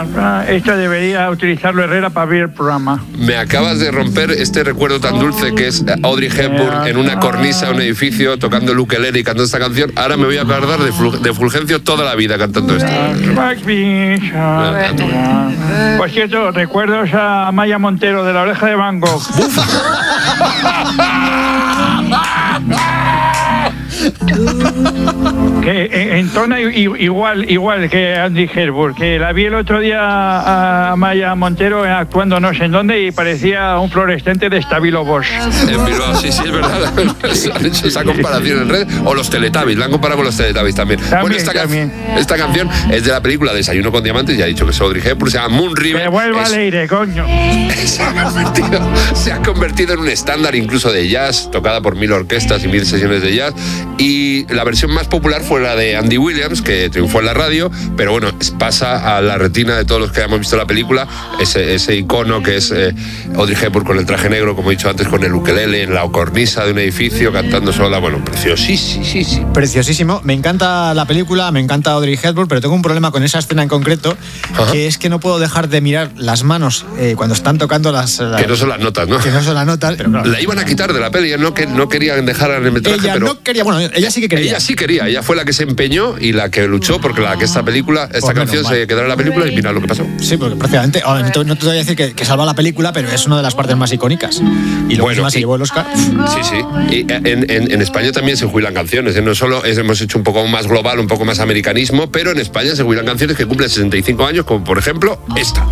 Esto debería utilizarlo Herrera para abrir el programa. Me acabas de romper este recuerdo tan dulce que es Audrey Hepburn en una cornisa de un edificio tocando el ukelele y cantando esta canción. Ahora me voy a acordar de Fulgencio toda la vida cantando esto. Por cierto, recuerdos a Maya Montero de La Oreja de Van Gogh. Que entona igual que Andy Hepburn, que la vi el otro día a Maya Montero actuando no sé en dónde y parecía un fluorescente de Stabilo Bosch. En Bilbao, sí, es verdad. Han hecho esa comparación en red. O los Teletubbies, la han comparado con los Teletubbies también. Bueno, esta canción es de la película Desayuno con Diamantes, ya he dicho que es Audrey Hepburn, se llama Moon River. ¡Que vuelva al aire, coño! Se ha convertido en un estándar incluso de jazz, tocada por 1000 orquestas y 1000 sesiones de jazz. Y la versión más popular fue la de Andy Williams, que triunfó en la radio, pero bueno, pasa a la retina de todos los que hemos visto la película, ese icono que es Audrey Hepburn con el traje negro, como he dicho antes, con el ukelele en la cornisa de un edificio, cantando sola. Bueno, preciosísimo. Preciosísimo. Me encanta la película, me encanta Audrey Hepburn, pero tengo un problema con esa escena en concreto, que es que no puedo dejar de mirar las manos cuando están tocando las... Que no son las notas, ¿no? Que no son las notas. Pero claro, la iban a quitar de la peli, no querían dejarla en el metraje, ella pero... no quería, bueno, ella sí que quería. Ella sí quería, ella fue la que se empeñó y la que luchó porque esta canción se quedara en la película y mira lo que pasó. Sí, porque prácticamente, no te voy a decir que salva la película, pero es una de las partes más icónicas. Y luego encima se llevó el Oscar. Sí. Y en España también se jubilan canciones, no solo hemos hecho un poco más global, un poco más americanismo, pero en España se jubilan canciones que cumplen 65 años, como por ejemplo esta.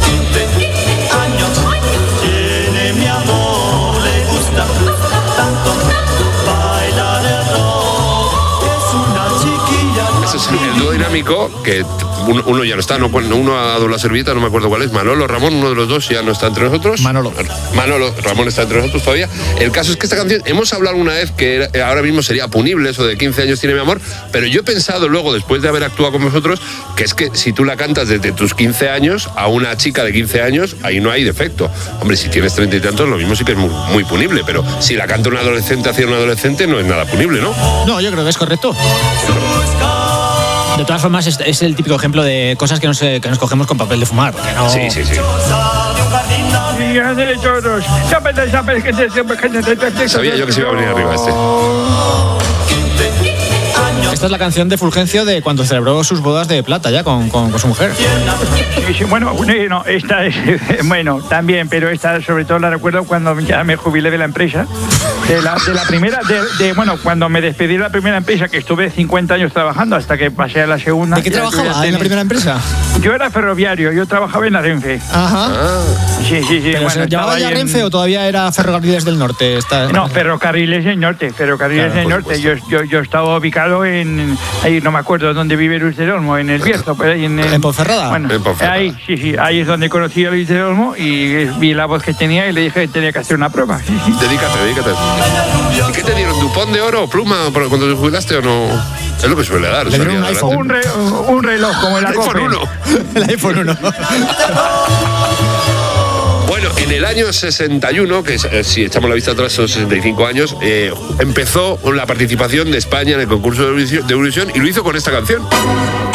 El dúo dinámico, que uno ya no está, uno ha dado la servilleta, no me acuerdo cuál es, Manolo, Ramón, uno de los dos ya no está entre nosotros. Manolo, Ramón está entre nosotros todavía. El caso es que esta canción, hemos hablado alguna vez que ahora mismo sería punible, eso de 15 años tiene mi amor, pero yo he pensado luego, después de haber actuado con vosotros, que es que si tú la cantas desde tus 15 años a una chica de 15 años, ahí no hay defecto. Hombre, si tienes 30 y tantos, lo mismo sí que es muy punible, pero si la canta un adolescente hacia un adolescente, no es nada punible, ¿no? No, yo creo que es correcto. De todas formas, es el típico ejemplo de cosas que nos cogemos con papel de fumar, porque no... Sí. Sabía yo que se iba a venir arriba este. Esta es la canción de Fulgencio de cuando celebró sus bodas de plata ya con su mujer. Bueno, no, esta es, bueno, también, pero esta sobre todo la recuerdo cuando ya me jubilé de la empresa. De la primera, bueno, cuando me despedí de la primera empresa, que estuve 50 años trabajando hasta que pasé a la segunda. ¿De qué trabajaba en la primera empresa? Yo era ferroviario, yo trabajaba en la Renfe. Ajá. Sí. ¿Pero se llamaba ya Renfe o todavía era Ferrocarriles del Norte? No, Ferrocarriles del Norte, Yo estaba ubicado ahí no me acuerdo dónde vive Luis del Olmo, en el Bierzo, ¿En Ponferrada? Bueno, en Ponferrada. Ahí es donde conocí a Luis del Olmo y vi la voz que tenía y le dije que tenía que hacer una prueba. Dedícate. ¿Y qué te dieron? ¿Dupón de oro o pluma cuando te jubilaste o no? Es lo que suele dar. Le dieron un iPhone. Un reloj como el iPhone 1. El iPhone 1. Bueno, en el año 61, que si echamos la vista atrás son 65 años, empezó la participación de España en el concurso de Eurovisión y lo hizo con esta canción.